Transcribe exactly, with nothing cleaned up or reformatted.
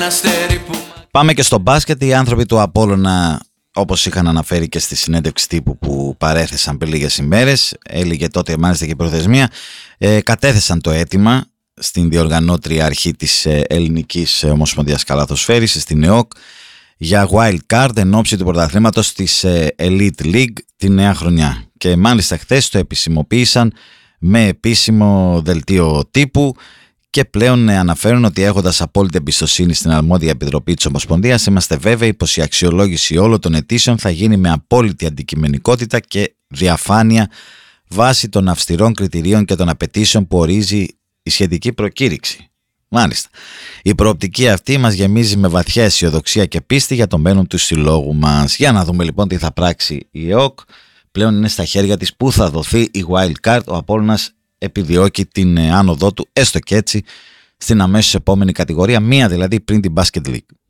Πάμε και στο μπάσκετ. Οι άνθρωποι του Απόλλωνα, όπως είχαν αναφέρει και στη συνέντευξη τύπου που παρέθεσαν πριν λίγες ημέρες, έλυγε τότε μάλιστα και η προθεσμία, ε, κατέθεσαν το αίτημα στην διοργανώτρια αρχή της ε, Ελληνικής Ομοσπονδίας Καλαθοσφαίρισης, στην ΕΟΚ, για wild card εν ώψη του πρωταθλήματος της ε, Elite League τη νέα χρονιά. Και μάλιστα χθες το επισημοποίησαν με επίσημο δελτίο τύπου και πλέον αναφέρουν ότι, έχοντας απόλυτη εμπιστοσύνη στην αρμόδια επιτροπή της Ομοσπονδίας, είμαστε βέβαιοι πως η αξιολόγηση όλων των αιτήσεων θα γίνει με απόλυτη αντικειμενικότητα και διαφάνεια βάσει των αυστηρών κριτηρίων και των απαιτήσεων που ορίζει η σχετική προκήρυξη. Μάλιστα. Η προοπτική αυτή μας γεμίζει με βαθιά αισιοδοξία και πίστη για το μέλλον του συλλόγου μας. Για να δούμε λοιπόν τι θα πράξει η ΕΟΚ. Πλέον είναι στα χέρια της που θα δοθεί η wild card. Ο Απόλλωνας επιδιώκει την άνοδό του, έστω και έτσι, στην αμέσως επόμενη κατηγορία, μία δηλαδή πριν την Basket League.